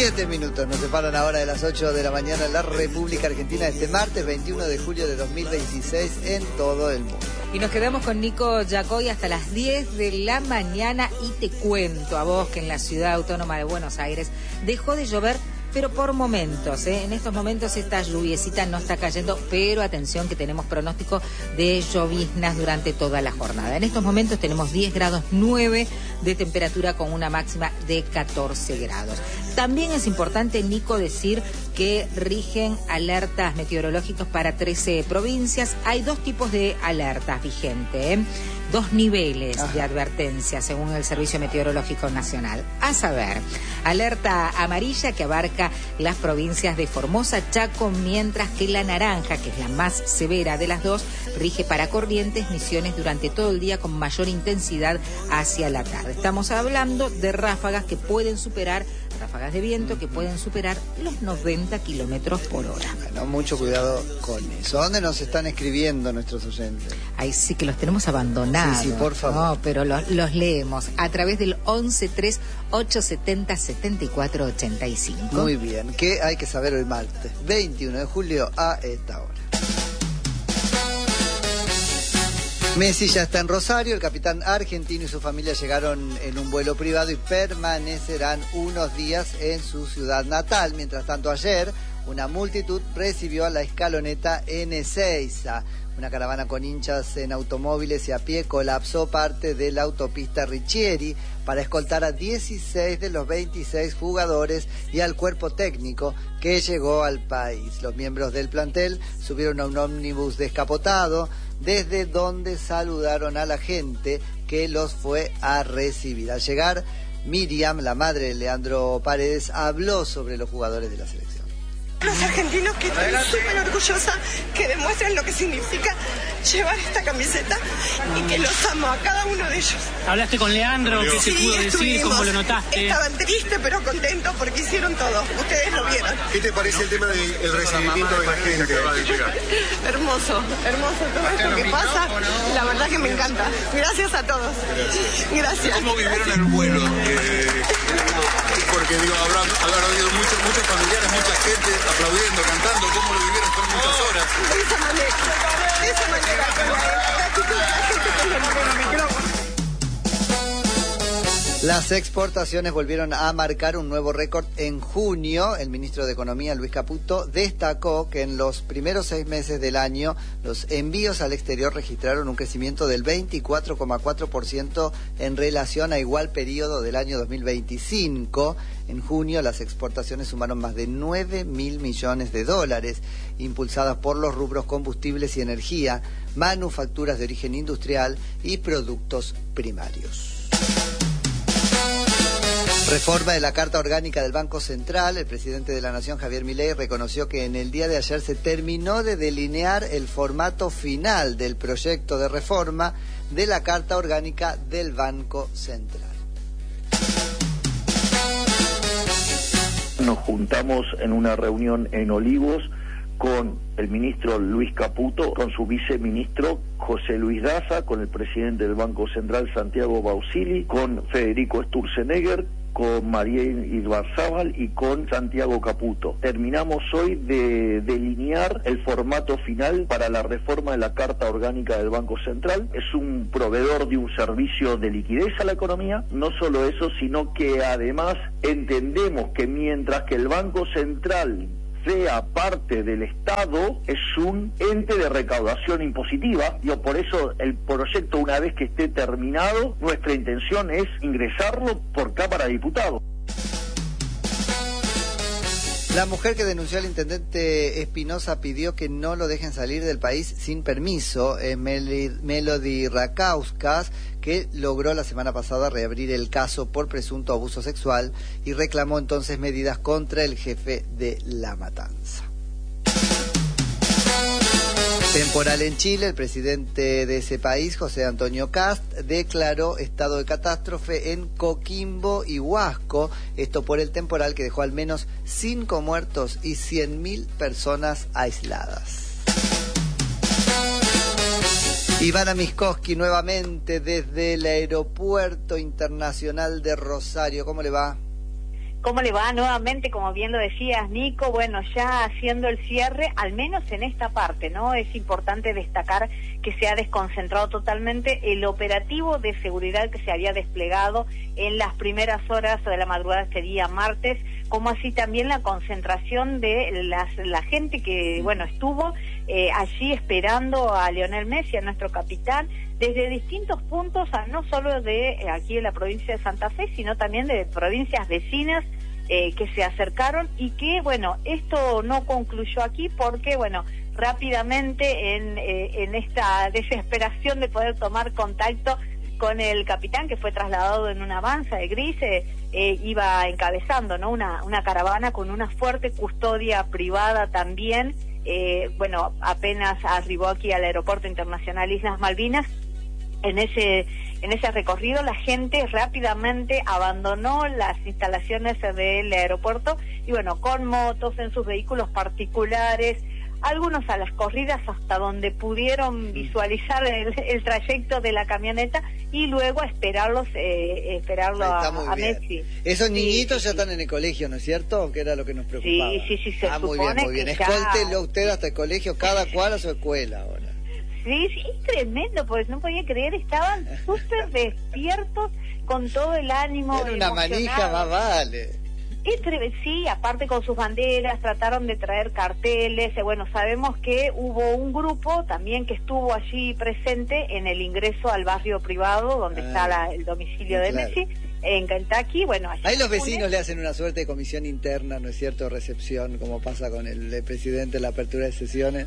7 minutos nos separan ahora de las 8 de la mañana en la República Argentina, este martes 21 de julio de 2026 en todo el mundo. Y nos quedamos con Nico Yacoy hasta las 10 de la mañana y te cuento a vos que en la ciudad autónoma de Buenos Aires dejó de llover, pero por momentos, En estos momentos esta lluviecita no está cayendo, pero atención que tenemos pronóstico de lloviznas durante toda la jornada. En estos momentos tenemos 10 grados 9 de temperatura con una máxima de 14 grados. También es importante, Nico, decir que rigen alertas meteorológicas para 13 provincias. Hay dos tipos de alertas vigentes, dos niveles de advertencia según el Servicio Meteorológico Nacional. A saber, alerta amarilla que abarca las provincias de Formosa, Chaco, mientras que la naranja, que es la más severa de las dos, rige para Corrientes, Misiones durante todo el día con mayor intensidad hacia la tarde. Estamos hablando de ráfagas de viento que pueden superar los 90 kilómetros por hora. Bueno, mucho cuidado con eso. ¿Dónde nos están escribiendo nuestros oyentes? Ahí sí que los tenemos abandonados. Sí, por favor. No, pero los leemos a través del 11 870 7485. Muy bien, ¿qué hay que saber el martes 21 de julio a esta hora? Messi ya está en Rosario, el capitán argentino y su familia llegaron en un vuelo privado y permanecerán unos días en su ciudad natal. Mientras tanto, ayer una multitud recibió a la escaloneta en Ezeiza. Una caravana con hinchas en automóviles y a pie colapsó parte de la autopista Riccieri para escoltar a 16 de los 26 jugadores y al cuerpo técnico que llegó al país. Los miembros del plantel subieron a un ómnibus descapotado, desde donde saludaron a la gente que los fue a recibir. Al llegar, Miriam, la madre de Leandro Paredes, habló sobre los jugadores de la selección. Los argentinos, que estoy súper orgullosa, que demuestren lo que significa llevar esta camiseta y que los amo a cada uno de ellos. ¿Hablaste con Leandro? ¿Qué se pudo decir? ¿Cómo lo notaste? Estaban tristes pero contentos porque hicieron todo. Ustedes lo vieron. ¿Qué te parece el tema del recibimiento de la gente? Hermoso, hermoso todo esto que pasa. La verdad que me encanta. Gracias a todos. Gracias. ¿Cómo vivieron el vuelo? Porque digo, habrá habido muchos familiares, mucha gente aplaudiendo, cantando. ¿Cómo lo vivieron? Fueron muchas horas. De esa manera, con la actitud de la gente que le mueve el micrófono. Las exportaciones volvieron a marcar un nuevo récord en junio. El ministro de Economía, Luis Caputo, destacó que en los primeros 6 meses del año los envíos al exterior registraron un crecimiento del 24,4% en relación a igual periodo del año 2025. En junio las exportaciones sumaron más de 9.000 millones de dólares, impulsadas por los rubros combustibles y energía, manufacturas de origen industrial y productos primarios. Reforma de la Carta Orgánica del Banco Central. El presidente de la Nación, Javier Milei, reconoció que en el día de ayer se terminó de delinear el formato final del proyecto de reforma de la Carta Orgánica del Banco Central. Nos juntamos en una reunión en Olivos con el ministro Luis Caputo, con su viceministro José Luis Daza, con el presidente del Banco Central Santiago Bausili, con Federico Sturzenegger, con María Ibarzábal y con Santiago Caputo. Terminamos hoy de delinear el formato final para la reforma de la Carta Orgánica del Banco Central. Es un proveedor de un servicio de liquidez a la economía. No solo eso, sino que además entendemos que mientras que el Banco Central sea parte del Estado, es un ente de recaudación impositiva. Por eso el proyecto, una vez que esté terminado, nuestra intención es ingresarlo por Cámara de Diputados. La mujer que denunció al intendente Espinosa pidió que no lo dejen salir del país sin permiso. Es Melody Rakauskas, que logró la semana pasada reabrir el caso por presunto abuso sexual y reclamó entonces medidas contra el jefe de La Matanza. Temporal en Chile. El presidente de ese país, José Antonio Kast, declaró estado de catástrofe en Coquimbo y Huasco, esto por el temporal que dejó al menos 5 muertos y 100.000 personas aisladas. Ivana Miskoski nuevamente desde el Aeropuerto Internacional de Rosario. ¿Cómo le va? ¿Cómo le va? Nuevamente, como bien lo decías, Nico, bueno, ya haciendo el cierre, al menos en esta parte, ¿no? Es importante destacar que se ha desconcentrado totalmente el operativo de seguridad que se había desplegado en las primeras horas de la madrugada de este día martes, como así también la concentración de la gente que, bueno, estuvo allí esperando a Lionel Messi, a nuestro capitán, desde distintos puntos, no solo de aquí en la provincia de Santa Fe, sino también de provincias vecinas que se acercaron y que, bueno, esto no concluyó aquí porque, bueno, rápidamente en esta desesperación de poder tomar contacto con el capitán, que fue trasladado en una avanza de gris, iba encabezando, ¿no?, una caravana con una fuerte custodia privada también. Bueno, apenas arribó aquí al Aeropuerto Internacional Islas Malvinas. En ese recorrido la gente rápidamente abandonó las instalaciones del aeropuerto y, bueno, con motos, en sus vehículos particulares, algunos a las corridas hasta donde pudieron visualizar el trayecto de la camioneta y luego a esperarlo a Messi. Esos niñitos ya están en el colegio, ¿no es cierto? Que era lo que nos preocupaba. Sí, se supone muy bien. Que Escóltelo usted hasta el colegio, cada cual a su escuela ahora. Sí, es tremendo, pues no podía creer, estaban súper despiertos con todo el ánimo. Era una manija, más vale. Sí, aparte con sus banderas, trataron de traer carteles. Bueno, sabemos que hubo un grupo también que estuvo allí presente en el ingreso al barrio privado donde está el domicilio de Messi, en Kentucky. Bueno, ahí los vecinos le hacen una suerte de comisión interna, ¿no es cierto?, recepción, como pasa con el presidente en la apertura de sesiones,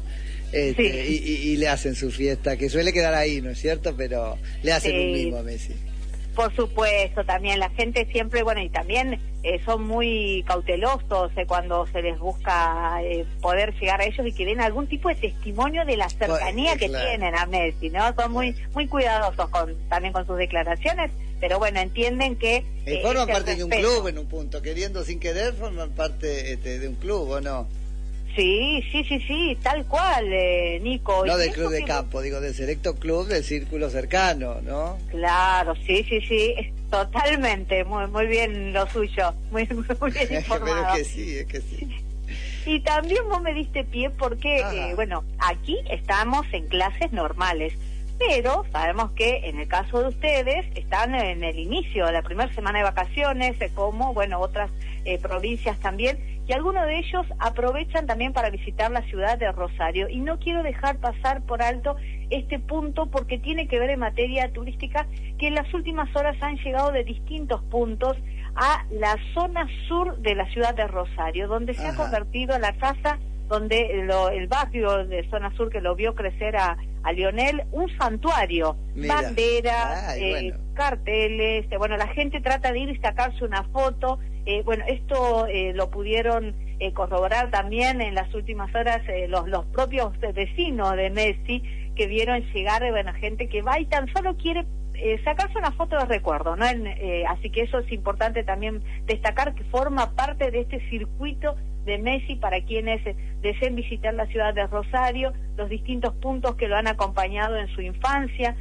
y le hacen su fiesta, que suele quedar ahí, ¿no es cierto?, pero le hacen un mimo a Messi. Por supuesto, también la gente siempre, bueno, y también son muy cautelosos cuando se les busca poder llegar a ellos y que den algún tipo de testimonio de la cercanía que tienen a Messi, ¿no? Son muy cuidadosos también con sus declaraciones, pero bueno, entienden que... forman parte de un club en un punto, queriendo sin querer, forman parte de un club, ¿o no? Sí, tal cual, Nico. No del club de campo, digo, del selecto club del círculo cercano, ¿no? Claro, sí, totalmente, muy bien lo suyo, muy bien informado. Pero es que sí. Y también vos me diste pie porque, bueno, aquí estamos en clases normales, pero sabemos que en el caso de ustedes están en el inicio de la primera semana de vacaciones, como, bueno, otras provincias también, y algunos de ellos aprovechan también para visitar la ciudad de Rosario. Y no quiero dejar pasar por alto este punto porque tiene que ver en materia turística, que en las últimas horas han llegado de distintos puntos a la zona sur de la ciudad de Rosario, donde se ha convertido la casa donde el barrio de zona sur que lo vio crecer a Lionel, un santuario. Mira. Banderas, carteles, bueno, la gente trata de ir y sacarse una foto. Bueno, esto lo pudieron corroborar también en las últimas horas los propios vecinos de Messi, que vieron llegar, bueno, gente que va y tan solo quiere sacarse una foto de recuerdo, ¿no? Así que eso es importante también destacar, que forma parte de este circuito de Messi para quienes deseen visitar la ciudad de Rosario, los distintos puntos que lo han acompañado en su infancia,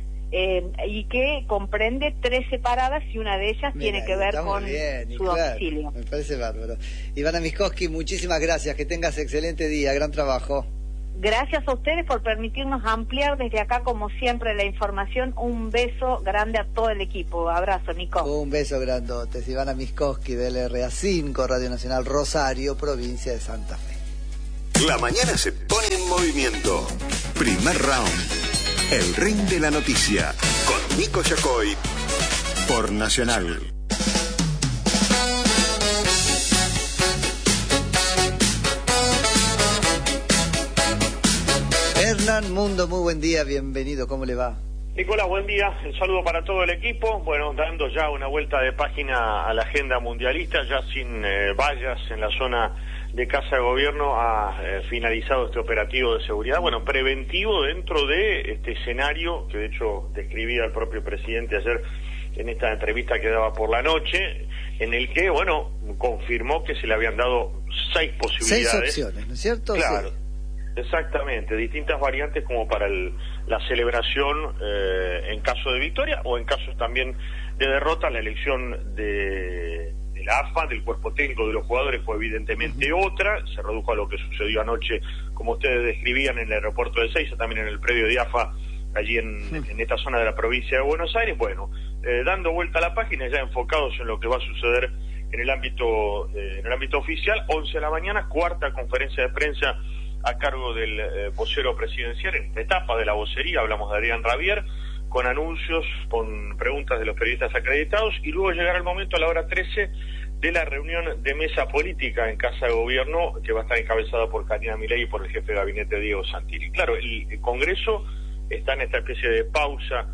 y que comprende 13 paradas y una de ellas tiene que ver con su domicilio. Me parece bárbaro. Ivana Miskowski, muchísimas gracias, que tengas excelente día, gran trabajo. Gracias a ustedes por permitirnos ampliar desde acá, como siempre, la información. Un beso grande a todo el equipo. Abrazo, Nico. Un beso grandote. Ivana Miskowski del RA5, Radio Nacional Rosario, provincia de Santa Fe. La mañana se pone en movimiento. Primer round. El ring de la noticia. Con Nico Yacoy. Por Nacional. Hernán Mundo, muy buen día, bienvenido, ¿cómo le va? Nicolás, buen día, un saludo para todo el equipo. Bueno, dando ya una vuelta de página a la agenda mundialista, ya sin vallas en la zona de Casa de Gobierno, ha finalizado este operativo de seguridad, bueno, preventivo dentro de este escenario que de hecho describía el propio presidente ayer en esta entrevista que daba por la noche, en el que, bueno, confirmó que se le habían dado 6 posibilidades. 6 opciones, ¿no es cierto? Claro. Sí. Exactamente, distintas variantes como para la celebración en caso de victoria o en caso también de derrota, la elección de la AFA, del cuerpo técnico de los jugadores fue evidentemente otra, se redujo a lo que sucedió anoche, como ustedes describían, en el aeropuerto de Ezeiza, también en el predio de AFA, allí en esta zona de la provincia de Buenos Aires. Bueno, dando vuelta a la página, ya enfocados en lo que va a suceder en el ámbito oficial, 11 de la mañana, cuarta conferencia de prensa a cargo del vocero presidencial, en esta etapa de la vocería, hablamos de Adrián Rabier, con anuncios, con preguntas de los periodistas acreditados, y luego llegará el momento a la hora 13 de la reunión de mesa política en Casa de Gobierno, que va a estar encabezada por Karina Milei y por el jefe de gabinete Diego Santilli. Claro, el Congreso está en esta especie de pausa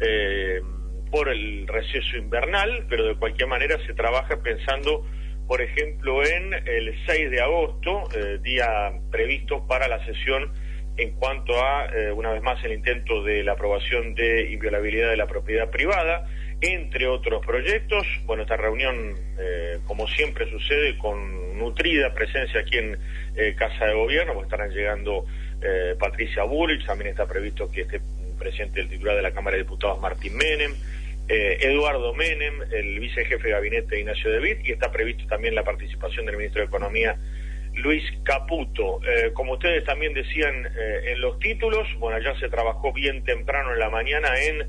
por el receso invernal, pero de cualquier manera se trabaja pensando, por ejemplo, en el 6 de agosto, día previsto para la sesión en cuanto a, una vez más, el intento de la aprobación de inviolabilidad de la propiedad privada, entre otros proyectos. Bueno, esta reunión, como siempre sucede, con nutrida presencia aquí en Casa de Gobierno, porque estarán llegando Patricia Bullrich, también está previsto que esté presente el titular de la Cámara de Diputados, Martín Menem, Eduardo Menem, el vicejefe de gabinete Ignacio De Witt, y está previsto también la participación del ministro de Economía, Luis Caputo. Como ustedes también decían en los títulos, bueno, ya se trabajó bien temprano en la mañana en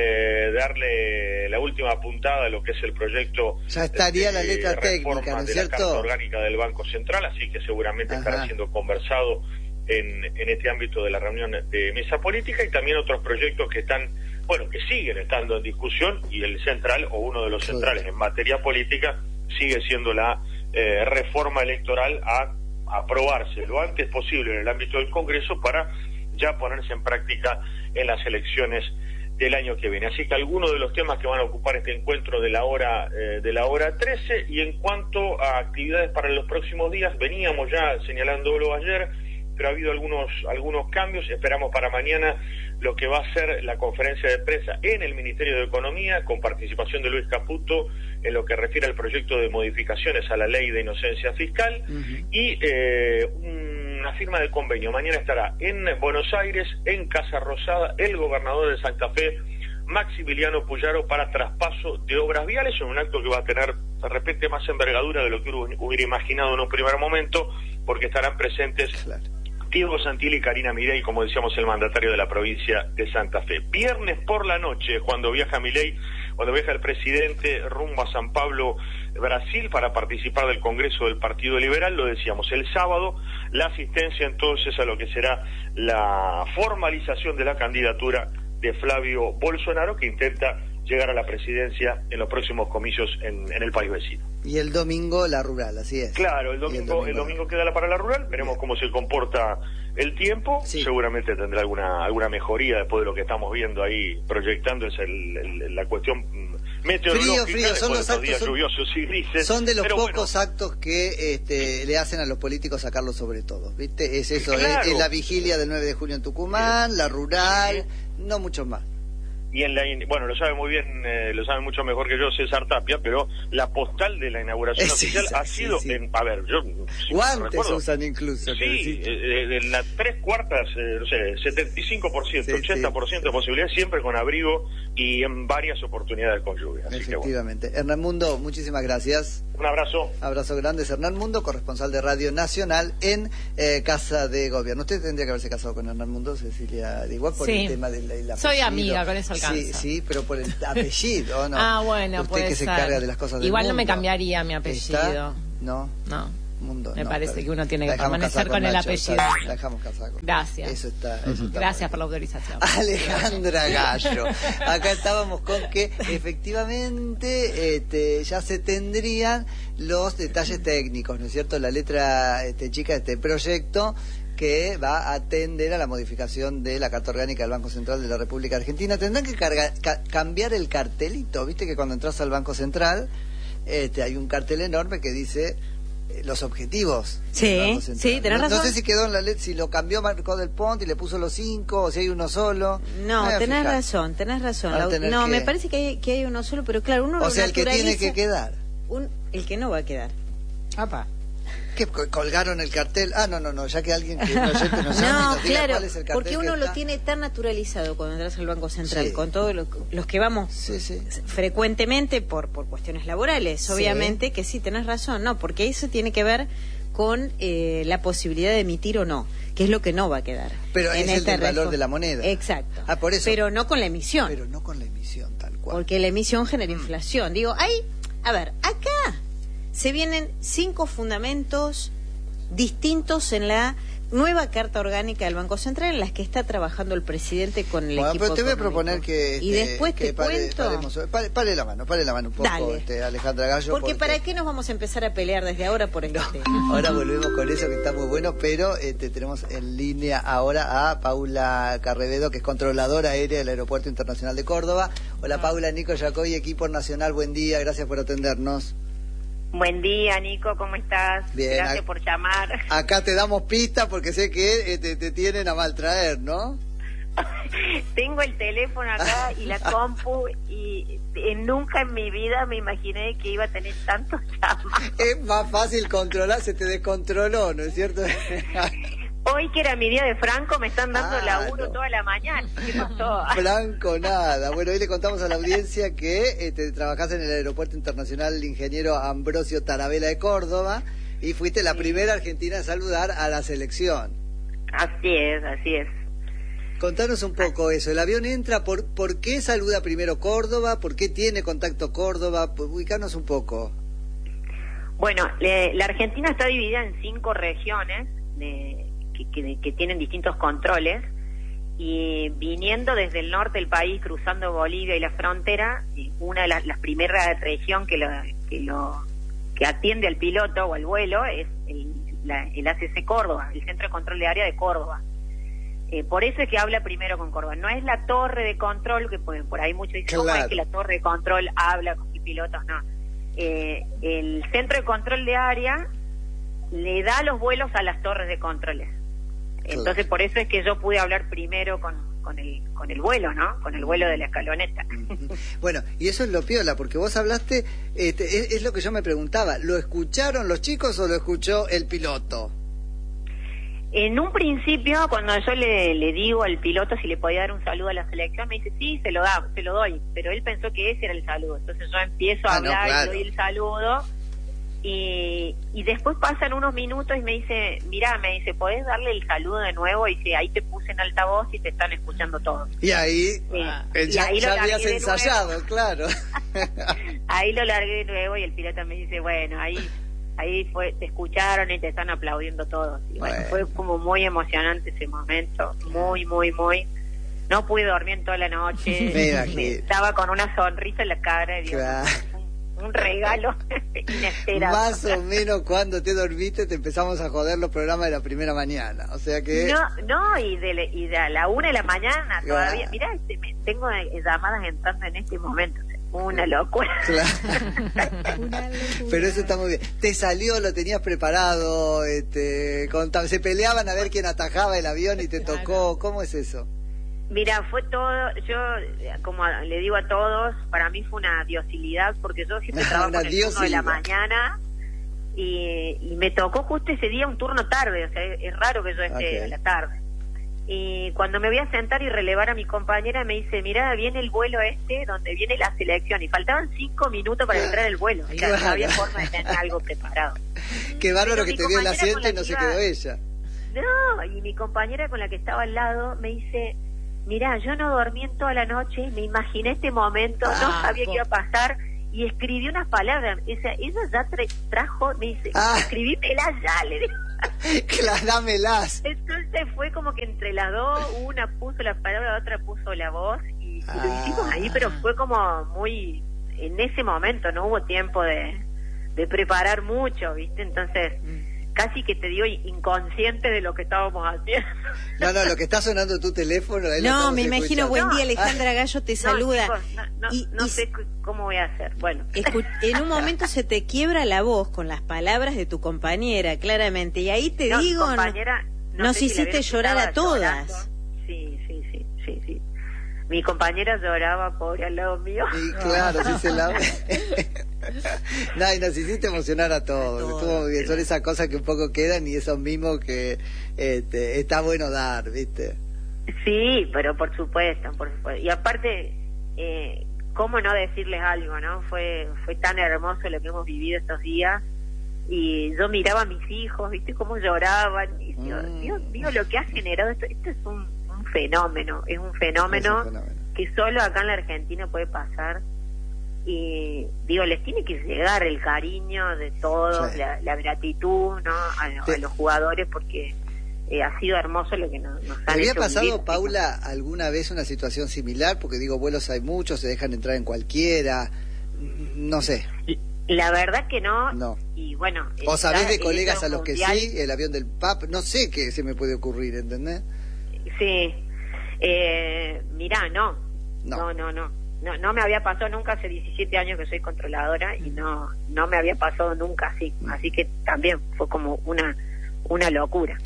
darle la última puntada a lo que es el proyecto. Ya estaría la letra técnica, ¿no es cierto?, de la Carta Orgánica del Banco Central, así que seguramente estará siendo conversado en este ámbito de la reunión de mesa política, y también otros proyectos que están, bueno, que siguen estando en discusión, y el central, o uno de los centrales en materia política, sigue siendo la reforma electoral a aprobarse lo antes posible en el ámbito del Congreso para ya ponerse en práctica en las elecciones del año que viene. Así que algunos de los temas que van a ocupar este encuentro de la hora 13. Y en cuanto a actividades para los próximos días, veníamos ya señalándolo ayer, pero ha habido algunos cambios. Esperamos para mañana lo que va a ser la conferencia de prensa en el Ministerio de Economía, con participación de Luis Caputo, en lo que refiere al proyecto de modificaciones a la ley de inocencia fiscal, y una firma de convenio. Mañana estará en Buenos Aires, en Casa Rosada, el gobernador de Santa Fe, Maximiliano Puyaro, para traspaso de obras viales, en un acto que va a tener de repente más envergadura de lo que uno hubiera imaginado en un primer momento, porque estarán presentes Diego Santilli y Karina Milei, como decíamos, el mandatario de la provincia de Santa Fe. Viernes por la noche, cuando viaja el presidente rumbo a San Pablo, Brasil, para participar del Congreso del Partido Liberal, lo decíamos, el sábado, la asistencia entonces a lo que será la formalización de la candidatura de Flavio Bolsonaro, que intenta llegar a la presidencia en los próximos comicios en el país vecino. Y el domingo la rural, así es. Claro, el domingo queda para la rural, veremos cómo se comporta el tiempo, seguramente tendrá alguna mejoría después de lo que estamos viendo ahí, proyectando, es la cuestión meteorológica, frío, son los actos, días lluviosos y grises. Son de los pocos actos que le hacen a los políticos sacarlo sobre todo, ¿viste? Es eso, claro. Es la vigilia del 9 de junio en Tucumán, la rural, no mucho más. Y bueno, lo sabe muy bien, lo sabe mucho mejor que yo César Tapia, pero la postal de la inauguración oficial ha sido a ver, yo guantes usan incluso. Sí, en las 3/4, no sé, 75%, 80% de posibilidades, siempre con abrigo y en varias oportunidades con lluvia. Efectivamente. Hernán Mundo, muchísimas gracias. Un abrazo. Abrazo grande. Hernán Mundo, corresponsal de Radio Nacional en Casa de Gobierno. Usted tendría que haberse casado con Hernán Mundo, Cecilia, igual por el tema del apellido. Soy amiga, con eso alcanza. Sí, pero por el apellido, ¿no? Ah, bueno, usted que se encarga de las cosas del igual mundo. No me cambiaría mi apellido. No. Mundo, me parece que uno tiene que permanecer con el apellido. La dejamos casar con Gracias. Eso está Gracias por la autorización. Alejandra Gallo. Acá estábamos con que efectivamente ya se tendrían los detalles técnicos, ¿no es cierto? La letra chica de este proyecto, que va a atender a la modificación de la Carta Orgánica del Banco Central de la República Argentina. Tendrán que cambiar el cartelito, viste que cuando entras al Banco Central hay un cartel enorme que dice los objetivos. Sí, tenés razón. No sé si quedó en la letra, si lo cambió Marco del Ponte y le puso los 5, o si hay uno solo. No, tenés razón. Me parece que hay uno solo, pero claro, uno o sea, el que tiene que quedar. El que no va a quedar. Apa. ¿Qué, colgaron el cartel? No, ya que alguien que no sabe nos diga claro, cuál es el cartel. Porque uno lo tiene tan naturalizado cuando entras al Banco Central, con todos los que vamos frecuentemente por cuestiones laborales, obviamente, que sí, tenés razón, no, porque eso tiene que ver con la posibilidad de emitir o no, que es lo que no va a quedar. Pero es el del valor de la moneda. Exacto. Por eso. Pero no con la emisión. Pero no con la emisión, tal cual. Porque la emisión genera inflación. Digo, acá se vienen 5 fundamentos distintos en la nueva Carta Orgánica del Banco Central en las que está trabajando el presidente con el equipo pero te voy a económico. proponer que... y después te cuento... Pare la mano un poco, Alejandra Gallo. Porque ¿para qué nos vamos a empezar a pelear desde ahora por este tema? Ahora volvemos con eso que está muy bueno, pero tenemos en línea ahora a Paula Carrevedo, que es controladora aérea del Aeropuerto Internacional de Córdoba. Hola Paula, Nico Yacoy, equipo nacional, buen día, gracias por atendernos. Buen día, Nico, ¿cómo estás? Bien, gracias por llamar. Acá te damos pistas porque sé que te tienen a maltraer, ¿no? Tengo el teléfono acá y la compu y nunca en mi vida me imaginé que iba a tener tantos llamados. Es más fácil controlar, se te descontroló, ¿no es cierto? Hoy que era mi día de Franco me están dando laburo toda la mañana. ¿Qué pasó? Franco nada. Bueno, hoy le contamos a la audiencia que trabajás en el Aeropuerto Internacional Ingeniero Ambrosio Tarabella de Córdoba y fuiste la primera argentina en saludar a la selección. Así es. Contanos un poco eso. El avión entra, ¿por qué saluda primero Córdoba? ¿Por qué tiene contacto Córdoba? Ubicarnos un poco. Bueno, la Argentina está dividida en 5 regiones que tienen distintos controles, y viniendo desde el norte del país, cruzando Bolivia y la frontera, una de las primeras región que atiende al piloto o al vuelo es el ACC Córdoba, el Centro de Control de Área de Córdoba. Por eso es que habla primero con Córdoba. No es la torre de control, que por ahí muchos dicen, ¿cómo es que la torre de control habla con los pilotos? No. El Centro de Control de Área le da los vuelos a las torres de controles. Entonces por eso es que yo pude hablar primero con el vuelo, ¿no? Con el vuelo de la escaloneta. Bueno, y eso es lo piola, porque vos hablaste, es lo que yo me preguntaba, ¿lo escucharon los chicos o lo escuchó el piloto? En un principio, cuando yo le digo al piloto si le podía dar un saludo a la selección, me dice, sí, se lo doy, pero él pensó que ese era el saludo. Entonces yo empiezo a hablar, le doy el saludo, y después pasan unos minutos y me dice, ¿podés darle el saludo de nuevo? Y dice, ahí te puse en altavoz y te están escuchando todos. Y ahí, ya habías ensayado, claro. Ahí lo largué de nuevo y el piloto me dice, bueno, ahí te escucharon y te están aplaudiendo todos. Y bueno, fue como muy emocionante ese momento, muy. No pude dormir en toda la noche, estaba con una sonrisa en la cara, y un regalo inesperado. Más o menos cuando te dormiste te empezamos a joder los programas de la primera mañana, o sea que... No, y de a la 1 de la mañana todavía, mirá, tengo llamadas entrando en este momento. Una locura. Claro. Pero eso está muy bien. ¿Te salió, lo tenías preparado? Se peleaban a ver quién atajaba el avión y te tocó. ¿Cómo es eso? Mira, fue todo, yo como le digo a todos, para mí fue una diosilidad, porque yo siempre trabajo en el turno de la mañana y me tocó justo ese día un turno tarde, o sea, es raro que yo esté a la tarde. Y cuando me voy a sentar y relevar a mi compañera, me dice, mira, viene el vuelo donde viene la selección, y faltaban 5 minutos para entrar el vuelo, o sea, no había forma de tener algo preparado. Qué bárbaro que te dio el asiento y no se quedó ella. No, y mi compañera con la que estaba al lado me dice, mira, yo no dormí en toda la noche, me imaginé este momento, no sabía qué iba a pasar, y escribí unas palabras. Ella ya trajo, me dice, escribímelas ya, le digo. Dámelas. Entonces fue como que entre las dos, una puso la palabra, la otra puso la voz, y lo hicimos ahí, pero fue como muy, en ese momento no hubo tiempo de preparar mucho, ¿viste? Entonces... casi que te digo inconsciente de lo que estábamos haciendo. No, lo que está sonando tu teléfono. No, me imagino, buen día, Alejandra Gallo te saluda. Chicos, no sé cómo voy a hacer. Bueno. En un momento se te quiebra la voz con las palabras de tu compañera, claramente, y ahí te digo, compañera, nos hiciste llorar a todas. Sí. Mi compañera lloraba, pobre, al lado mío. Y claro, sí se la ve. No, y nos hiciste emocionar a todos. Estuvo muy bien. Son esas cosas que un poco quedan y esos mismos que está bueno dar, ¿viste? Sí, pero por supuesto. Y aparte, ¿cómo no decirles algo, no? Fue tan hermoso lo que hemos vivido estos días. Y yo miraba a mis hijos, ¿viste? Cómo lloraban. Y Dios mío, lo que ha generado esto es un fenómeno. Es un fenómeno que solo acá en la Argentina puede pasar. Y digo, les tiene que llegar el cariño de todos, sí, la gratitud, ¿no? A los jugadores, porque ha sido hermoso lo que nos han hecho. ¿Te había pasado, Paula, alguna vez una situación similar? Porque digo, vuelos hay muchos, se dejan entrar en cualquiera, no sé. La verdad que no. Y bueno, o sabés de colegas a los mundial, que sí, el avión del PAP, no sé qué se me puede ocurrir, ¿entendés? Sí. Mirá, no me había pasado nunca. Hace 17 años que soy controladora y no me había pasado nunca así. Así que también fue como una locura.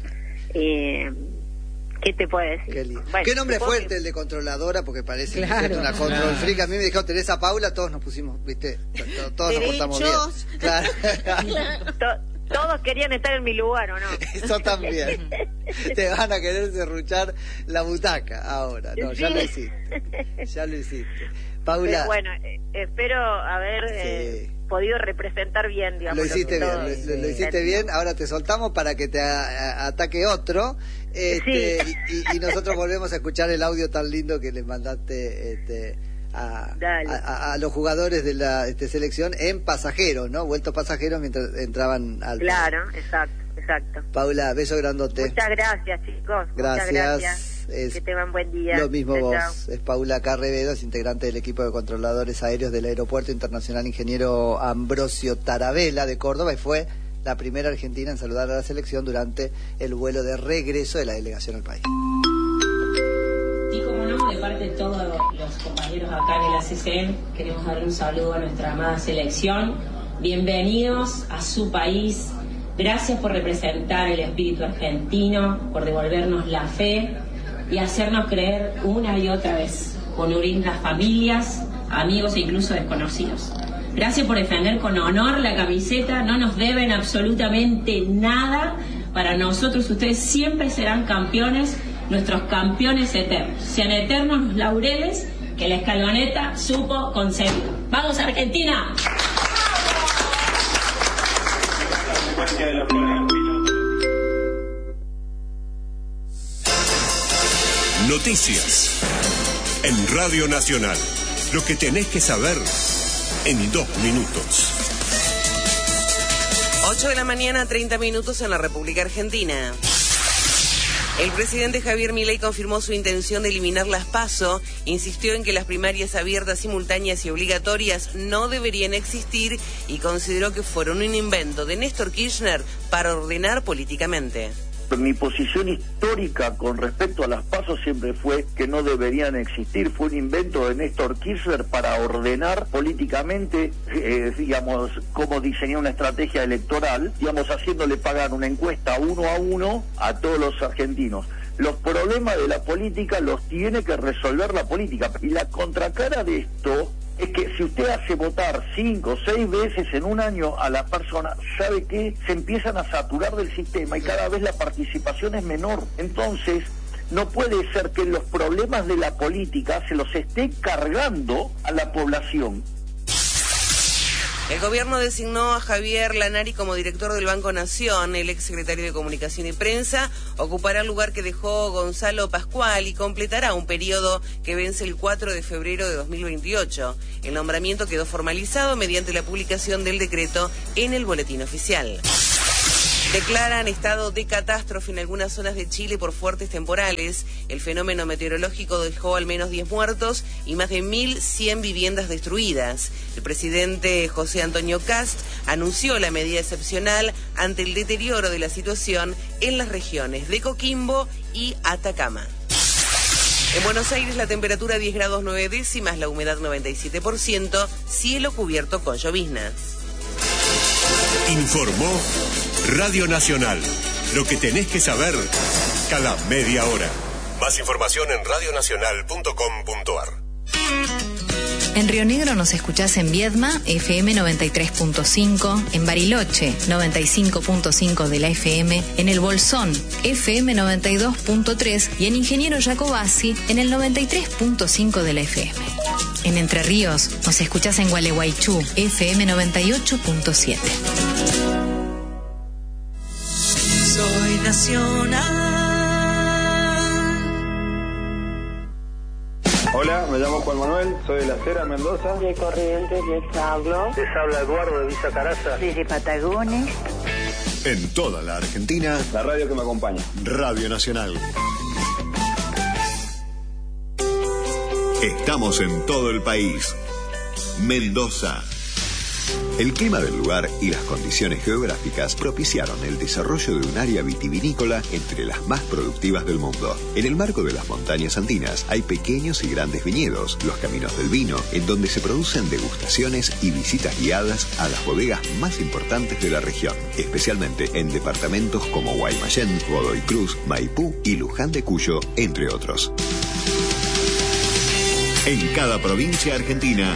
¿Qué te puedo decir? Bueno, qué nombre fuerte el de controladora, porque parece que es una control freak. A mí me dijeron Teresa Paula, todos nos pusimos, ¿viste? Todos nos portamos bien. Claro. Todos querían estar en mi lugar, ¿o no? Eso también. Te van a querer serruchar la butaca ahora. No, ya lo hiciste. Paula. Pero bueno, espero haber podido representar bien, digamos. Lo hiciste bien, lo hiciste bien. Ahora te soltamos para que te ataque otro. Y nosotros volvemos a escuchar el audio tan lindo que les mandaste a los jugadores de la selección en pasajeros, ¿no? Vueltos pasajeros mientras entraban al... Claro, exacto. Paula, beso grandote. Muchas gracias, chicos. Gracias. Que tengan buen día. Lo mismo chao, vos. Chao. Es Paula Carrevedo, es integrante del equipo de controladores aéreos del Aeropuerto Internacional Ingeniero Ambrosio Tarabella de Córdoba, y fue la primera argentina en saludar a la selección durante el vuelo de regreso de la delegación al país. Y como no, de parte de todos los compañeros acá en el ACCN, queremos darle un saludo a nuestra amada selección. Bienvenidos a su país. Gracias por representar el espíritu argentino, por devolvernos la fe y hacernos creer una y otra vez, con unir las familias, amigos e incluso desconocidos. Gracias por defender con honor la camiseta. No nos deben absolutamente nada. Para nosotros ustedes siempre serán campeones, nuestros campeones eternos. Sean eternos los laureles que la escaloneta supo conseguir. ¡Vamos, Argentina! Noticias en Radio Nacional. Lo que tenés que saber en 2 minutos. 8 de la mañana, 30 minutos en la República Argentina. El presidente Javier Milei confirmó su intención de eliminar las PASO, insistió en que las primarias abiertas, simultáneas y obligatorias no deberían existir y consideró que fueron un invento de Néstor Kirchner para ordenar políticamente. Mi posición histórica con respecto a las PASO siempre fue que no deberían existir. Fue un invento de Néstor Kirchner para ordenar políticamente, digamos, cómo diseñar una estrategia electoral, digamos, haciéndole pagar una encuesta 1 a 1 a todos los argentinos. Los problemas de la política los tiene que resolver la política. Y la contracara de esto es que si usted hace votar 5 o 6 veces en un año a la persona, ¿sabe qué? Se empiezan a saturar del sistema y cada vez la participación es menor. Entonces, no puede ser que los problemas de la política se los esté cargando a la población. El gobierno designó a Javier Lanari como director del Banco Nación. El exsecretario de Comunicación y Prensa ocupará el lugar que dejó Gonzalo Pascual y completará un periodo que vence el 4 de febrero de 2028. El nombramiento quedó formalizado mediante la publicación del decreto en el Boletín Oficial. Declaran estado de catástrofe en algunas zonas de Chile por fuertes temporales. El fenómeno meteorológico dejó al menos 10 muertos y más de 1.100 viviendas destruidas. El presidente José Antonio Kast anunció la medida excepcional ante el deterioro de la situación en las regiones de Coquimbo y Atacama. En Buenos Aires la temperatura 10 grados 9 décimas, la humedad 97%, cielo cubierto con lloviznas. Informó Radio Nacional. Lo que tenés que saber cada media hora. Más información en radionacional.com.ar. En Río Negro nos escuchás en Viedma, FM 93.5, en Bariloche, 95.5 de la FM, en El Bolsón, FM 92.3 y en Ingeniero Jacobasi, en el 93.5 de la FM. En Entre Ríos nos escuchás en Gualeguaychú, FM 98.7. Soy nacional. Hola, me llamo Juan Manuel, soy de La Cera, Mendoza. De Corrientes les hablo. Les habla Eduardo de Villa Caraza. Desde Patagones. En toda la Argentina, la radio que me acompaña. Radio Nacional. Estamos en todo el país. Mendoza. El clima del lugar y las condiciones geográficas propiciaron el desarrollo de un área vitivinícola entre las más productivas del mundo. En el marco de las montañas andinas hay pequeños y grandes viñedos, los caminos del vino, en donde se producen degustaciones y visitas guiadas a las bodegas más importantes de la región, especialmente en departamentos como Guaymallén, Godoy Cruz, Maipú y Luján de Cuyo, entre otros. En cada provincia argentina,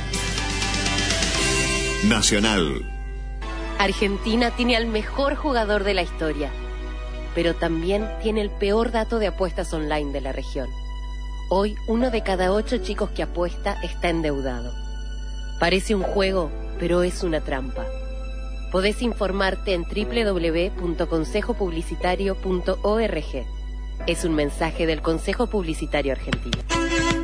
Nacional. Argentina tiene al mejor jugador de la historia, pero también tiene el peor dato de apuestas online de la región. Hoy, 1 de cada 8 chicos que apuesta está endeudado. Parece un juego, pero es una trampa. Podés informarte en www.consejopublicitario.org. Es un mensaje del Consejo Publicitario Argentino.